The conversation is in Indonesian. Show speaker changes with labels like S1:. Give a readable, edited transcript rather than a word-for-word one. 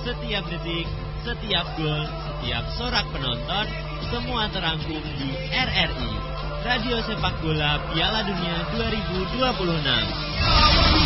S1: Setiap detik, setiap gol, setiap sorak penonton, semua terangkum di RRI, Radio Sepak Bola Piala Dunia 2026.